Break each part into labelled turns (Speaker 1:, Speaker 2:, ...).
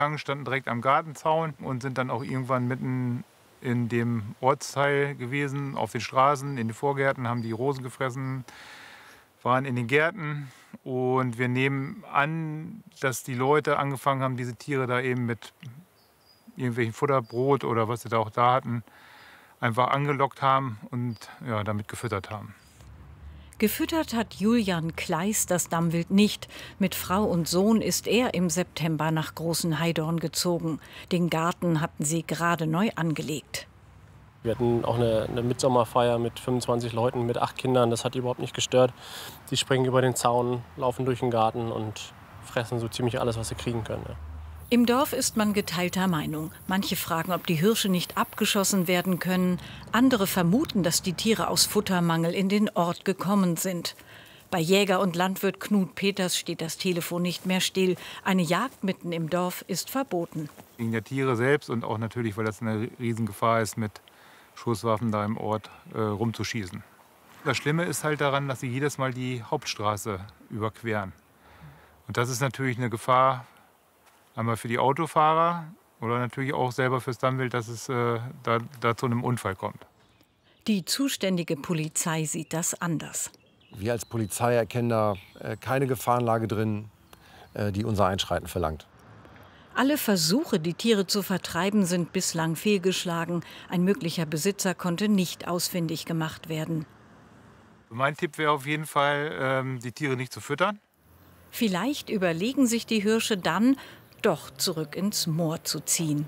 Speaker 1: Standen direkt am Gartenzaun und sind dann auch irgendwann mitten in dem Ortsteil gewesen, auf den Straßen, in den Vorgärten, haben die Rosen gefressen, waren in den Gärten. Und wir nehmen an, dass die Leute angefangen haben, diese Tiere da eben mit irgendwelchen Futter, Brot oder was sie da auch da hatten, einfach angelockt haben und ja, damit gefüttert haben.
Speaker 2: Gefüttert hat Julian Kleis das Dammwild nicht. Mit Frau und Sohn ist er im September nach Großen Heidorn gezogen. Den Garten hatten sie gerade neu angelegt.
Speaker 3: Wir hatten auch eine Mitsommerfeier mit 25 Leuten, mit 8 Kindern. Das hat die überhaupt nicht gestört. Sie springen über den Zaun, laufen durch den Garten und fressen so ziemlich alles, was sie kriegen können. Ja.
Speaker 2: Im Dorf ist man geteilter Meinung. Manche fragen, ob die Hirsche nicht abgeschossen werden können. Andere vermuten, dass die Tiere aus Futtermangel in den Ort gekommen sind. Bei Jäger und Landwirt Knut Peters steht das Telefon nicht mehr still. Eine Jagd mitten im Dorf ist verboten.
Speaker 1: Wegen der Tiere selbst und auch natürlich, weil das eine Riesengefahr ist, mit Schusswaffen da im Ort rumzuschießen. Das Schlimme ist halt daran, dass sie jedes Mal die Hauptstraße überqueren. Und das ist natürlich eine Gefahr, einmal für die Autofahrer oder natürlich auch selber fürs Dammwild, dass es da zu einem Unfall kommt.
Speaker 2: Die zuständige Polizei sieht das anders.
Speaker 4: Wir als Polizei erkennen da keine Gefahrenlage drin, die unser Einschreiten verlangt.
Speaker 2: Alle Versuche, die Tiere zu vertreiben, sind bislang fehlgeschlagen. Ein möglicher Besitzer konnte nicht ausfindig gemacht werden.
Speaker 1: Mein Tipp wäre auf jeden Fall, die Tiere nicht zu füttern.
Speaker 2: Vielleicht überlegen sich die Hirsche dann, doch zurück ins Moor zu ziehen.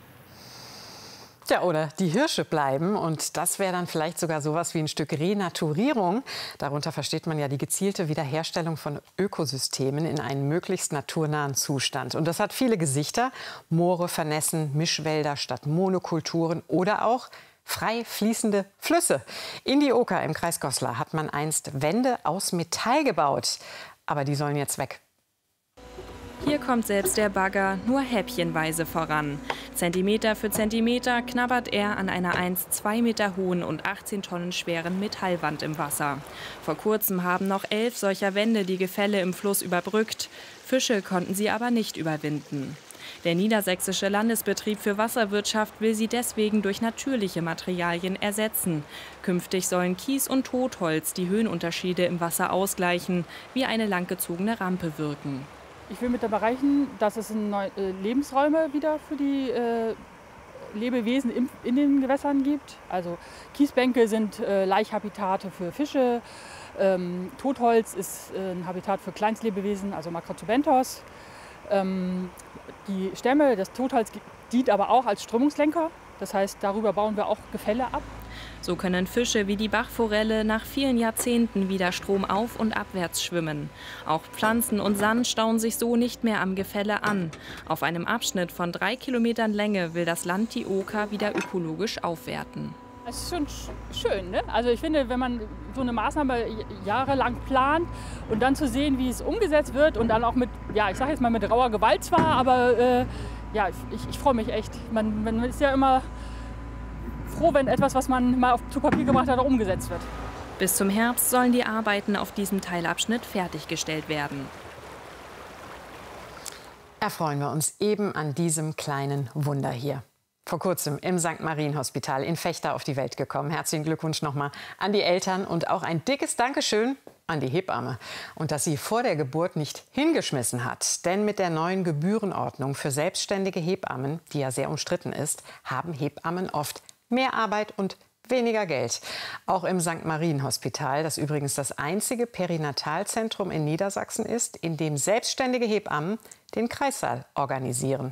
Speaker 5: Ja, oder die Hirsche bleiben. Und das wäre dann vielleicht sogar sowas wie ein Stück Renaturierung. Darunter versteht man ja die gezielte Wiederherstellung von Ökosystemen in einen möglichst naturnahen Zustand. Und das hat viele Gesichter. Moore vernässen, Mischwälder statt Monokulturen oder auch frei fließende Flüsse. In die Oker im Kreis Goslar hat man einst Wände aus Metall gebaut. Aber die sollen jetzt weg.
Speaker 6: Hier kommt selbst der Bagger nur häppchenweise voran. Zentimeter für Zentimeter knabbert er an einer einst 2 Meter hohen und 18 Tonnen schweren Metallwand im Wasser. Vor kurzem haben noch 11 solcher Wände die Gefälle im Fluss überbrückt. Fische konnten sie aber nicht überwinden. Der Niedersächsische Landesbetrieb für Wasserwirtschaft will sie deswegen durch natürliche Materialien ersetzen. Künftig sollen Kies und Totholz die Höhenunterschiede im Wasser ausgleichen, wie eine langgezogene Rampe wirken.
Speaker 7: Ich will mit dabei erreichen, dass es Lebensräume wieder für die Lebewesen in den Gewässern gibt. Also Kiesbänke sind Laichhabitate für Fische. Totholz ist ein Habitat für Kleinstlebewesen, also Macrozoobenthos. Die Stämme, das Totholz dient aber auch als Strömungslenker. Das heißt, darüber bauen wir auch Gefälle ab.
Speaker 6: So können Fische wie die Bachforelle nach vielen Jahrzehnten wieder stromauf- und abwärts schwimmen. Auch Pflanzen und Sand stauen sich so nicht mehr am Gefälle an. Auf einem Abschnitt von 3 Kilometern Länge will das Land die Oker wieder ökologisch aufwerten.
Speaker 7: Es ist schon schön, ne? Also ich finde, wenn man so eine Maßnahme jahrelang plant und dann zu sehen, wie es umgesetzt wird und dann auch mit, ja, ich sage jetzt mal mit rauer Gewalt zwar, aber ja, ich freue mich echt. Man ist ja immer froh, wenn etwas, was man mal zu Papier gebracht hat, auch umgesetzt wird.
Speaker 6: Bis zum Herbst sollen die Arbeiten auf diesem Teilabschnitt fertiggestellt werden.
Speaker 5: Erfreuen wir uns eben an diesem kleinen Wunder hier. Vor kurzem im St. Marienhospital in Vechta auf die Welt gekommen. Herzlichen Glückwunsch nochmal an die Eltern und auch ein dickes Dankeschön an die Hebamme. Und dass sie vor der Geburt nicht hingeschmissen hat. Denn mit der neuen Gebührenordnung für selbstständige Hebammen, die ja sehr umstritten ist, haben Hebammen oft mehr Arbeit und weniger Geld. Auch im St. Marienhospital, das übrigens das einzige Perinatalzentrum in Niedersachsen ist, in dem selbstständige Hebammen den Kreissaal organisieren.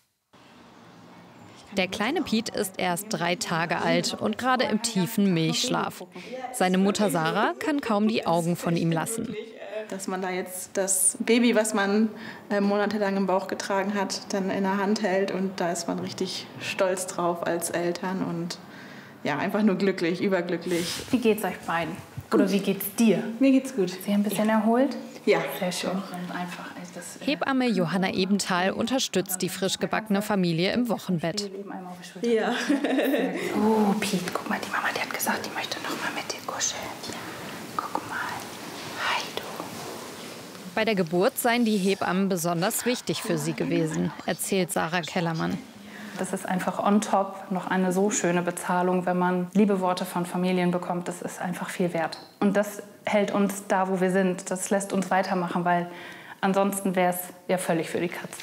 Speaker 8: Der kleine Piet ist erst 3 Tage alt und gerade im tiefen Milchschlaf. Seine Mutter Sarah kann kaum die Augen von ihm lassen.
Speaker 9: Dass man da jetzt das Baby, was man monatelang im Bauch getragen hat, dann in der Hand hält. Und da ist man richtig stolz drauf als Eltern und ja, einfach nur glücklich, überglücklich.
Speaker 10: Wie geht's euch beiden? Oder wie geht's dir?
Speaker 9: Mir geht's gut.
Speaker 10: Sie ein bisschen erholt?
Speaker 9: Ja.
Speaker 10: Sehr schön. Einfach,
Speaker 8: Hebamme Johanna Ebenthal unterstützt die frisch gebackene Familie im Wochenbett.
Speaker 9: Ja.
Speaker 10: Oh, Piet, guck mal, die Mama, die hat gesagt, die möchte noch mal mit dir kuscheln. Hier, guck mal. Hi,
Speaker 8: Bei der Geburt seien die Hebammen besonders wichtig für sie gewesen, erzählt Sarah Kellermann.
Speaker 10: Das ist einfach on top noch eine so schöne Bezahlung, wenn man liebe Worte von Familien bekommt. Das ist einfach viel wert. Und das hält uns da, wo wir sind. Das lässt uns weitermachen, weil ansonsten wäre es ja völlig für die Katz.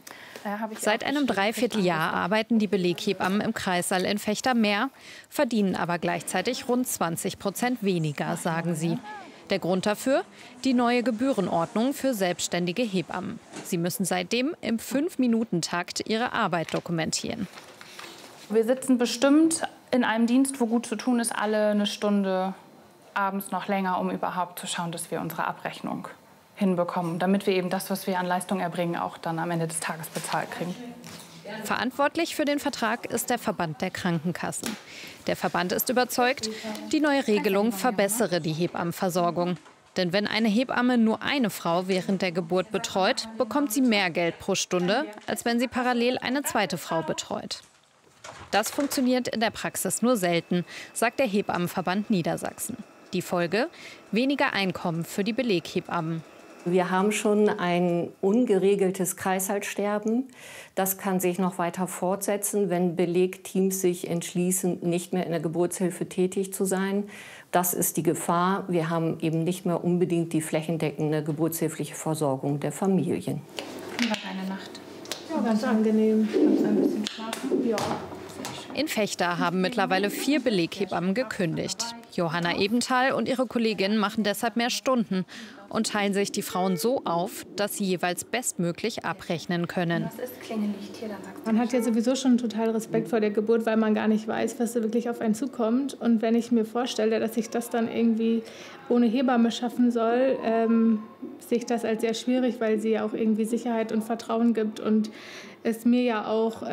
Speaker 8: Seit einem Dreivierteljahr arbeiten die Beleghebammen im Kreissaal in Vechta mehr, verdienen aber gleichzeitig rund 20% weniger, sagen sie. Der Grund dafür? Die neue Gebührenordnung für selbstständige Hebammen. Sie müssen seitdem im 5-Minuten-Takt ihre Arbeit dokumentieren.
Speaker 10: Wir sitzen bestimmt in einem Dienst, wo gut zu tun ist, alle eine Stunde, abends noch länger, um überhaupt zu schauen, dass wir unsere Abrechnung hinbekommen, damit wir eben das, was wir an Leistung erbringen, auch dann am Ende des Tages bezahlt kriegen.
Speaker 8: Verantwortlich für den Vertrag ist der Verband der Krankenkassen. Der Verband ist überzeugt, die neue Regelung verbessere die Hebammenversorgung. Denn wenn eine Hebamme nur eine Frau während der Geburt betreut, bekommt sie mehr Geld pro Stunde, als wenn sie parallel eine zweite Frau betreut. Das funktioniert in der Praxis nur selten, sagt der Hebammenverband Niedersachsen. Die Folge? Weniger Einkommen für die Beleghebammen.
Speaker 11: Wir haben schon ein ungeregeltes Kreißsaalsterben. Das kann sich noch weiter fortsetzen, wenn Belegteams sich entschließen, nicht mehr in der Geburtshilfe tätig zu sein. Das ist die Gefahr. Wir haben eben nicht mehr unbedingt die flächendeckende geburtshilfliche Versorgung der Familien.
Speaker 10: Wie war deine Nacht?
Speaker 9: Ja, ganz angenehm. Kannst ein bisschen schlafen? Ja.
Speaker 8: In Vechta haben mittlerweile 4 Beleghebammen gekündigt. Johanna Ebenthal und ihre Kollegin machen deshalb mehr Stunden und teilen sich die Frauen so auf, dass sie jeweils bestmöglich abrechnen können.
Speaker 10: Das ist Klingellicht hier,
Speaker 9: man hat ja sowieso schon total Respekt vor der Geburt, weil man gar nicht weiß, was da wirklich auf einen zukommt. Und wenn ich mir vorstelle, dass ich das dann irgendwie ohne Hebamme schaffen soll, sehe ich das als sehr schwierig, weil sie ja auch irgendwie Sicherheit und Vertrauen gibt und es mir ja auch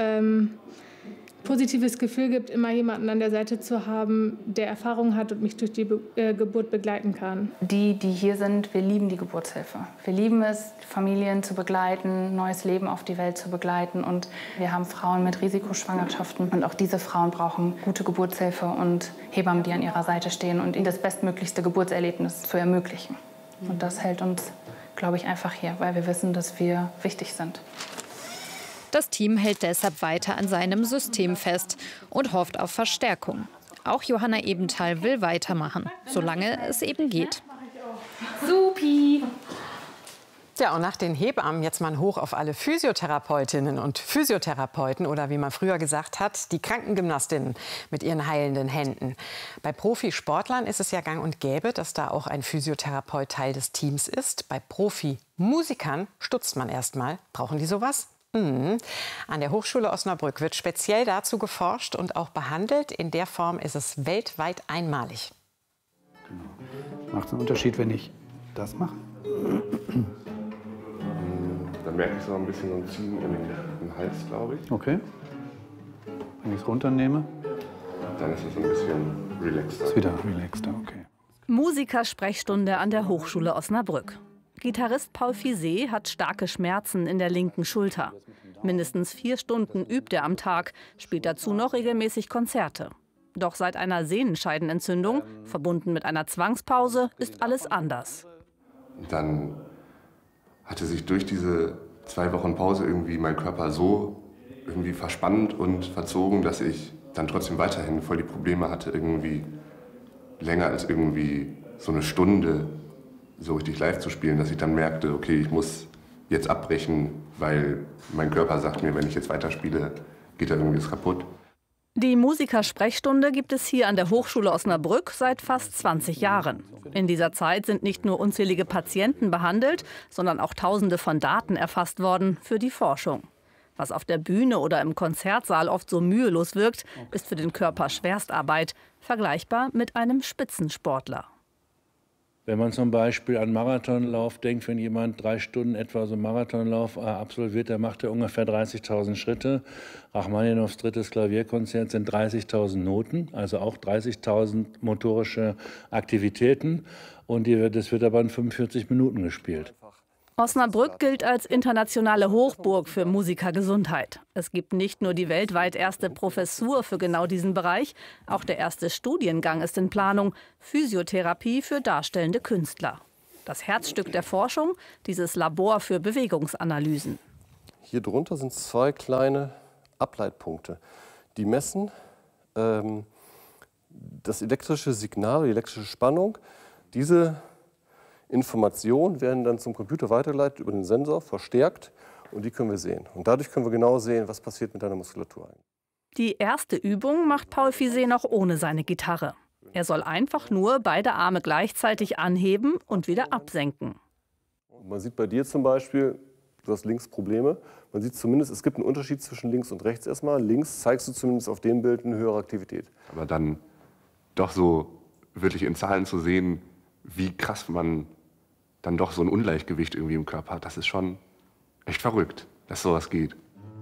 Speaker 9: positives Gefühl gibt, immer jemanden an der Seite zu haben, der Erfahrung hat und mich durch die Geburt begleiten kann.
Speaker 10: Die hier sind, wir lieben die Geburtshilfe. Wir lieben es, Familien zu begleiten, neues Leben auf die Welt zu begleiten. Und wir haben Frauen mit Risikoschwangerschaften. Und auch diese Frauen brauchen gute Geburtshilfe und Hebammen, die an ihrer Seite stehen und ihnen das bestmöglichste Geburtserlebnis zu ermöglichen. Und das hält uns, glaube ich, einfach hier, weil wir wissen, dass wir wichtig sind.
Speaker 8: Das Team hält deshalb weiter an seinem System fest und hofft auf Verstärkung. Auch Johanna Ebenthal will weitermachen, solange es eben geht.
Speaker 5: Supi! Ja, und nach den Hebammen jetzt mal hoch auf alle Physiotherapeutinnen und Physiotherapeuten oder wie man früher gesagt hat, die Krankengymnastinnen mit ihren heilenden Händen. Bei Profisportlern ist es ja gang und gäbe, dass da auch ein Physiotherapeut Teil des Teams ist. Bei Profimusikern stutzt man erst mal. Brauchen die sowas? An der Hochschule Osnabrück wird speziell dazu geforscht und auch behandelt. In der Form ist es weltweit einmalig.
Speaker 12: Genau. Macht es einen Unterschied, wenn ich das mache?
Speaker 13: Dann merke ich so ein bisschen so ein Ziehen im Hals, glaube ich.
Speaker 12: Okay. Wenn ich es runternehme?
Speaker 13: Dann ist es ein bisschen relaxter.
Speaker 12: Ist wieder relaxter, okay.
Speaker 2: Musikersprechstunde an der Hochschule Osnabrück. Gitarrist Paul Fizet hat starke Schmerzen in der linken Schulter. Mindestens 4 Stunden übt er am Tag, spielt dazu noch regelmäßig Konzerte. Doch seit einer Sehnenscheidenentzündung, verbunden mit einer Zwangspause, ist alles anders.
Speaker 13: Dann hatte sich durch diese 2 Wochen Pause irgendwie mein Körper so irgendwie verspannt und verzogen, dass ich dann trotzdem weiterhin voll die Probleme hatte, irgendwie länger als irgendwie so eine Stunde so richtig live zu spielen, dass ich dann merkte, okay, ich muss jetzt abbrechen, weil mein Körper sagt mir, wenn ich jetzt weiterspiele, geht da irgendwie was kaputt.
Speaker 2: Die Musikersprechstunde gibt es hier an der Hochschule Osnabrück seit fast 20 Jahren. In dieser Zeit sind nicht nur unzählige Patienten behandelt, sondern auch Tausende von Daten erfasst worden für die Forschung. Was auf der Bühne oder im Konzertsaal oft so mühelos wirkt, ist für den Körper Schwerstarbeit, vergleichbar mit einem Spitzensportler.
Speaker 14: Wenn man zum Beispiel an Marathonlauf denkt, wenn jemand 3 Stunden etwa so einen Marathonlauf absolviert, dann macht er ungefähr 30.000 Schritte. Rachmaninows 3. Klavierkonzert sind 30.000 Noten, also auch 30.000 motorische Aktivitäten. Und das wird aber in 45 Minuten gespielt.
Speaker 2: Osnabrück gilt als internationale Hochburg für Musikergesundheit. Es gibt nicht nur die weltweit erste Professur für genau diesen Bereich, auch der erste Studiengang ist in Planung, Physiotherapie für darstellende Künstler.
Speaker 15: Das Herzstück der Forschung, dieses Labor für Bewegungsanalysen.
Speaker 3: Hier drunter sind 2 kleine Ableitpunkte. Die messen das elektrische Signal, die elektrische Spannung. Diese Informationen werden dann zum Computer weitergeleitet über den Sensor, verstärkt, und die können wir sehen. Und dadurch können wir genau sehen, was passiert mit deiner Muskulatur.
Speaker 15: Die erste Übung macht Paul Fiset noch ohne seine Gitarre. Er soll einfach nur beide Arme gleichzeitig anheben und wieder absenken.
Speaker 3: Man sieht bei dir zum Beispiel, du hast links Probleme. Man sieht zumindest, es gibt einen Unterschied zwischen links und rechts erstmal. Links zeigst du zumindest auf dem Bild eine höhere Aktivität.
Speaker 13: Aber dann doch so wirklich in Zahlen zu sehen, wie krass man dann doch so ein Ungleichgewicht irgendwie im Körper hat, das ist schon echt verrückt, dass sowas geht.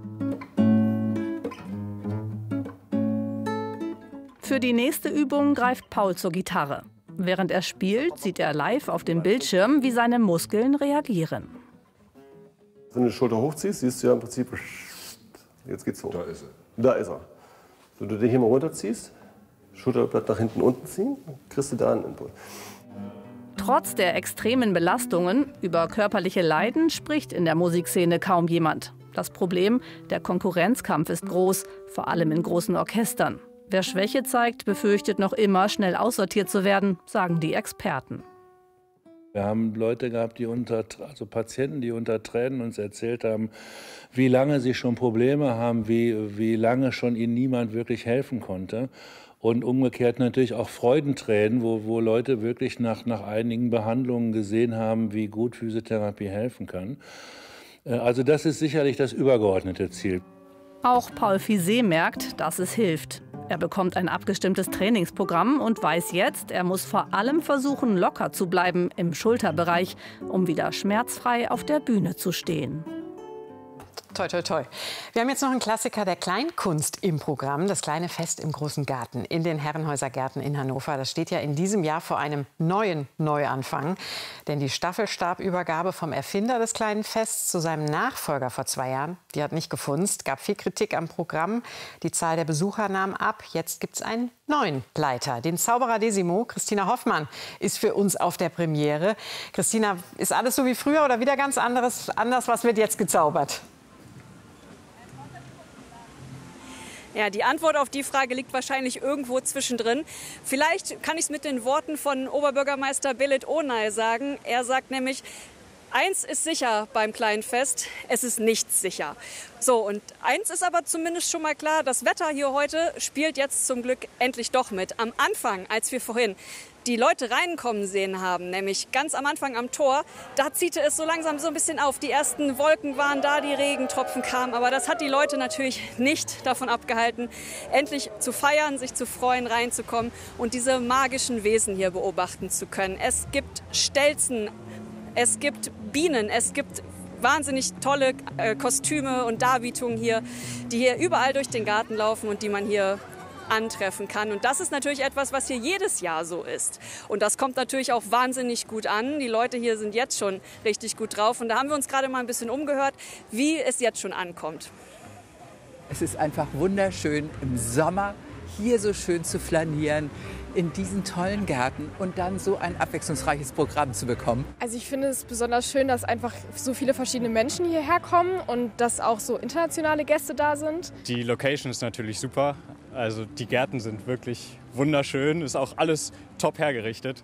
Speaker 15: Für die nächste Übung greift Paul zur Gitarre. Während er spielt, sieht er live auf dem Bildschirm, wie seine Muskeln reagieren.
Speaker 3: Wenn du die Schulter hochziehst, siehst du ja im Prinzip, jetzt geht's hoch.
Speaker 13: Da ist er.
Speaker 3: Da ist er. Wenn du den hier mal runterziehst, Schulterblatt nach hinten unten ziehen, kriegst du da einen Input.
Speaker 15: Trotz der extremen Belastungen, über körperliche Leiden spricht in der Musikszene kaum jemand. Das Problem, der Konkurrenzkampf ist groß, vor allem in großen Orchestern. Wer Schwäche zeigt, befürchtet noch immer, schnell aussortiert zu werden, sagen die Experten.
Speaker 14: Wir haben Leute gehabt, also Patienten, die unter Tränen uns erzählt haben, wie lange sie schon Probleme haben, wie lange schon ihnen niemand wirklich helfen konnte. Und umgekehrt natürlich auch Freudentränen, wo Leute wirklich nach einigen Behandlungen gesehen haben, wie gut Physiotherapie helfen kann. Also das ist sicherlich das übergeordnete Ziel.
Speaker 15: Auch Paul Fiset merkt, dass es hilft. Er bekommt ein abgestimmtes Trainingsprogramm und weiß jetzt, er muss vor allem versuchen, locker zu bleiben im Schulterbereich, um wieder schmerzfrei auf der Bühne zu stehen.
Speaker 5: Toi, toi, toi. Wir haben jetzt noch einen Klassiker der Kleinkunst im Programm, das kleine Fest im Großen Garten in den Herrenhäuser Gärten in Hannover. Das steht ja in diesem Jahr vor einem neuen Neuanfang. Denn die Staffelstabübergabe vom Erfinder des kleinen Fests zu seinem Nachfolger vor 2 Jahren, die hat nicht gefunzt. Gab viel Kritik am Programm. Die Zahl der Besucher nahm ab. Jetzt gibt es einen neuen Leiter, den Zauberer Desimo. Christina Hoffmann ist für uns auf der Premiere. Christina, ist alles so wie früher oder wieder ganz anders? Was wird jetzt gezaubert?
Speaker 16: Ja, die Antwort auf die Frage liegt wahrscheinlich irgendwo zwischendrin. Vielleicht kann ich es mit den Worten von Oberbürgermeister Belit Onay sagen. Er sagt nämlich, eins ist sicher beim kleinen Fest, es ist nichts sicher. So, und eins ist aber zumindest schon mal klar, das Wetter hier heute spielt jetzt zum Glück endlich doch mit. Am Anfang, als wir vorhin die Leute reinkommen sehen haben, nämlich ganz am Anfang am Tor, da ziehte es so langsam so ein bisschen auf. Die ersten Wolken waren da, die Regentropfen kamen, aber das hat die Leute natürlich nicht davon abgehalten, endlich zu feiern, sich zu freuen, reinzukommen und diese magischen Wesen hier beobachten zu können. Es gibt Stelzen, es gibt Bienen, es gibt wahnsinnig tolle Kostüme und Darbietungen hier, die hier überall durch den Garten laufen und die man hier antreffen kann. Und das ist natürlich etwas, was hier jedes Jahr so ist. Und das kommt natürlich auch wahnsinnig gut an. Die Leute hier sind jetzt schon richtig gut drauf. Und da haben wir uns gerade mal ein bisschen umgehört, wie es jetzt schon ankommt.
Speaker 17: Es ist einfach wunderschön im Sommer hier so schön zu flanieren, in diesen tollen Gärten und dann so ein abwechslungsreiches Programm zu bekommen.
Speaker 18: Also ich finde es besonders schön, dass einfach so viele verschiedene Menschen hierher kommen und dass auch so internationale Gäste da sind.
Speaker 19: Die Location ist natürlich super. Also die Gärten sind wirklich wunderschön, ist auch alles top hergerichtet.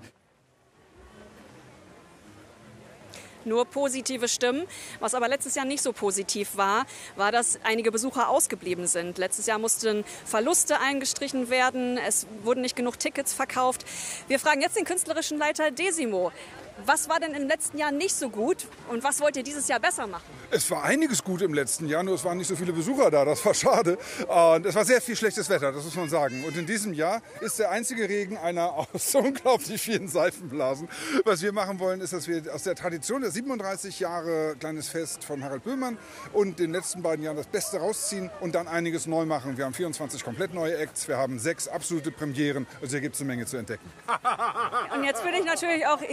Speaker 16: Nur positive Stimmen. Was aber letztes Jahr nicht so positiv war, war, dass einige Besucher ausgeblieben sind. Letztes Jahr mussten Verluste eingestrichen werden, es wurden nicht genug Tickets verkauft. Wir fragen jetzt den künstlerischen Leiter Desimo. Was war denn im letzten Jahr nicht so gut und was wollt ihr dieses Jahr besser machen?
Speaker 20: Es war einiges gut im letzten Jahr, nur es waren nicht so viele Besucher da, das war schade. Und es war sehr viel schlechtes Wetter, das muss man sagen. Und in diesem Jahr ist der einzige Regen einer aus so unglaublich vielen Seifenblasen. Was wir machen wollen, ist, dass wir aus der Tradition der 37 Jahre Kleines Fest von Harald Böhmann und den letzten beiden Jahren das Beste rausziehen und dann einiges neu machen. Wir haben 24 komplett neue Acts, wir haben 6 absolute Premieren, also hier gibt es eine Menge zu entdecken.
Speaker 16: Und jetzt bin ich natürlich auch hier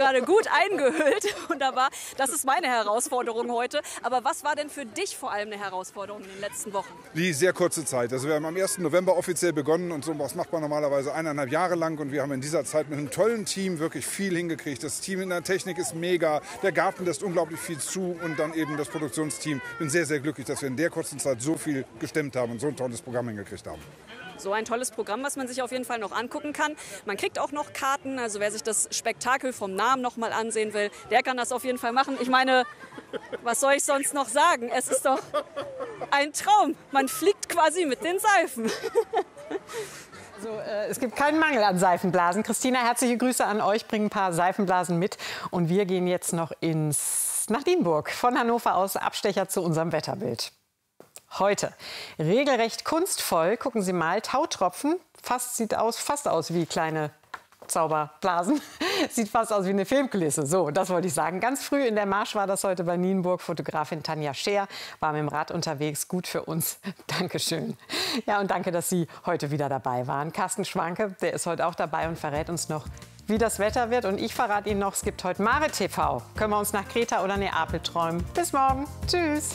Speaker 16: gerade gut eingehüllt. Wunderbar. Das ist meine Herausforderung heute. Aber was war denn für dich vor allem eine Herausforderung in den letzten Wochen?
Speaker 20: Die sehr kurze Zeit. Also wir haben am 1. November offiziell begonnen und so was macht man normalerweise 1,5 Jahre lang. Und wir haben in dieser Zeit mit einem tollen Team wirklich viel hingekriegt. Das Team in der Technik ist mega. Der Garten lässt unglaublich viel zu. Und dann eben das Produktionsteam. Ich bin sehr, sehr glücklich, dass wir in der kurzen Zeit so viel gestemmt haben und so ein tolles Programm hingekriegt haben.
Speaker 16: So ein tolles Programm, was man sich auf jeden Fall noch angucken kann. Man kriegt auch noch Karten, also wer sich das Spektakel vom Namen noch mal ansehen will, der kann das auf jeden Fall machen. Ich meine, was soll ich sonst noch sagen? Es ist doch ein Traum. Man fliegt quasi mit den Seifen.
Speaker 5: So, es gibt keinen Mangel an Seifenblasen. Christina, herzliche Grüße an euch. Bringen ein paar Seifenblasen mit. Und wir gehen jetzt noch nach Nienburg. Von Hannover aus Abstecher zu unserem Wetterbild. Heute regelrecht kunstvoll. Gucken Sie mal, Tautropfen. Sieht fast aus wie kleine Zauberblasen. Sieht fast aus wie eine Filmkulisse. So, das wollte ich sagen. Ganz früh in der Marsch war das heute bei Nienburg. Fotografin Tanja Scheer war mit dem Rad unterwegs. Gut für uns. Dankeschön. Ja, und danke, dass Sie heute wieder dabei waren. Carsten Schwanke, der ist heute auch dabei und verrät uns noch, wie das Wetter wird. Und ich verrate Ihnen noch, es gibt heute Mare TV. Können wir uns nach Kreta oder Neapel träumen. Bis morgen. Tschüss.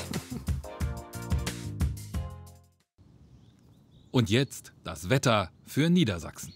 Speaker 21: Und jetzt das Wetter für Niedersachsen.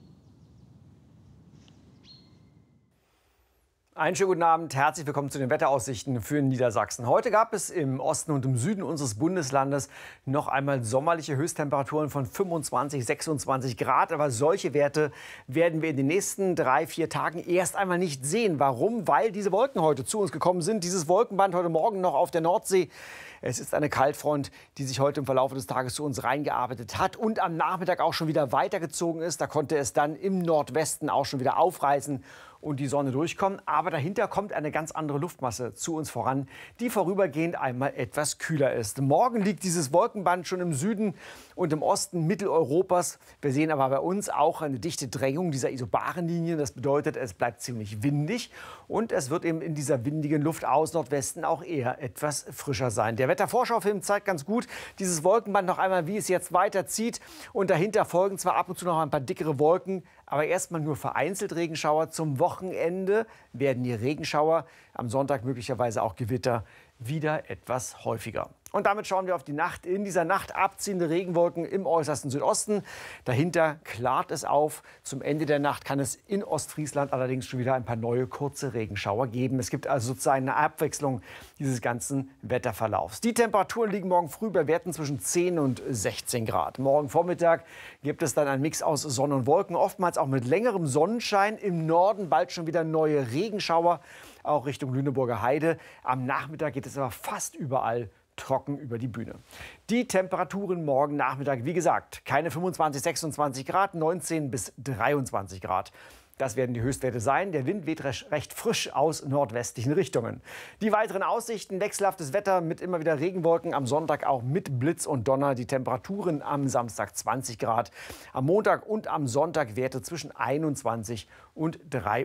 Speaker 4: Einen schönen guten Abend, herzlich willkommen zu den Wetteraussichten für Niedersachsen. Heute gab es im Osten und im Süden unseres Bundeslandes noch einmal sommerliche Höchsttemperaturen von 25, 26 Grad. Aber solche Werte werden wir in den nächsten 3-4 Tagen erst einmal nicht sehen. Warum? Weil diese Wolken heute zu uns gekommen sind. Dieses Wolkenband heute Morgen noch auf der Nordsee. Es ist eine Kaltfront, die sich heute im Verlauf des Tages zu uns reingearbeitet hat und am Nachmittag auch schon wieder weitergezogen ist. Da konnte es dann im Nordwesten auch schon wieder aufreißen und die Sonne durchkommen. Aber dahinter kommt eine ganz andere Luftmasse zu uns voran, die vorübergehend einmal etwas kühler ist. Morgen liegt dieses Wolkenband schon im Süden und im Osten Mitteleuropas. Wir sehen aber bei uns auch eine dichte Drängung dieser Isobarenlinien. Das bedeutet, es bleibt ziemlich windig und es wird eben in dieser windigen Luft aus Nordwesten auch eher etwas frischer sein. Der Wettervorschaufilm zeigt ganz gut dieses Wolkenband noch einmal, wie es jetzt weiterzieht. Und dahinter folgen zwar ab und zu noch ein paar dickere Wolken, aber erstmal nur vereinzelt Regenschauer. Zum Wochenende werden die Regenschauer, am Sonntag möglicherweise auch Gewitter, wieder etwas häufiger. Und damit schauen wir auf die Nacht. In dieser Nacht abziehende Regenwolken im äußersten Südosten. Dahinter klart es auf. Zum Ende der Nacht kann es in Ostfriesland allerdings schon wieder ein paar neue kurze Regenschauer geben. Es gibt also sozusagen eine Abwechslung dieses ganzen Wetterverlaufs. Die Temperaturen liegen morgen früh bei Werten zwischen 10 und 16 Grad. Morgen Vormittag gibt es dann einen Mix aus Sonne und Wolken, oftmals auch mit längerem Sonnenschein. Im Norden bald schon wieder neue Regenschauer, auch Richtung Lüneburger Heide. Am Nachmittag geht es aber fast überall trocken über die Bühne. Die Temperaturen morgen Nachmittag, wie gesagt, keine 25, 26 Grad, 19 bis 23 Grad. Das werden die Höchstwerte sein. Der Wind weht recht frisch aus nordwestlichen Richtungen. Die weiteren Aussichten, wechselhaftes Wetter mit immer wieder Regenwolken. Am Sonntag auch mit Blitz und Donner. Die Temperaturen am Samstag 20 Grad. Am Montag und am Sonntag Werte zwischen 21 und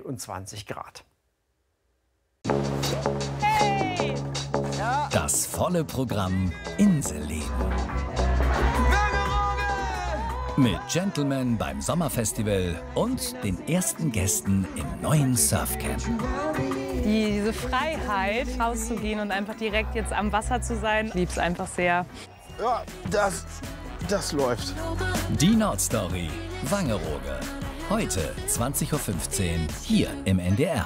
Speaker 4: 23 Grad.
Speaker 21: Das volle Programm Inselleben. Mit Gentleman beim Sommerfestival und den ersten Gästen im neuen Surfcamp.
Speaker 22: Diese Freiheit, rauszugehen und einfach direkt jetzt am Wasser zu sein, ich lieb's einfach sehr.
Speaker 23: Ja, das läuft.
Speaker 21: Die Nordstory, Wangerooge. Heute 20:15 Uhr hier im NDR.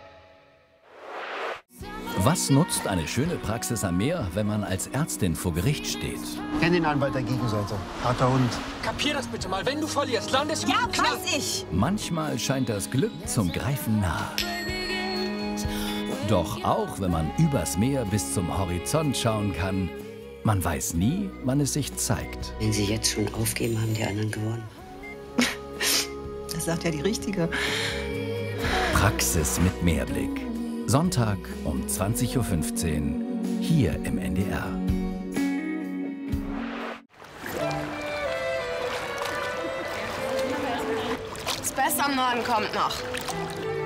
Speaker 21: Was nutzt eine schöne Praxis am Meer, wenn man als Ärztin vor Gericht steht?
Speaker 23: Kenn den Anwalt der Gegenseite. Harter Hund.
Speaker 24: Kapier das bitte mal, wenn du verlierst, landest du...
Speaker 23: Ja,
Speaker 24: weiß ich!
Speaker 21: Manchmal scheint das Glück zum Greifen nah. Doch auch wenn man übers Meer bis zum Horizont schauen kann, man weiß nie, wann es sich zeigt.
Speaker 25: Wenn Sie jetzt schon aufgeben, haben die anderen gewonnen. Das sagt ja die Richtige.
Speaker 21: Praxis mit Mehrblick. Sonntag um 20:15 Uhr hier im NDR.
Speaker 26: Das Beste am Norden kommt noch.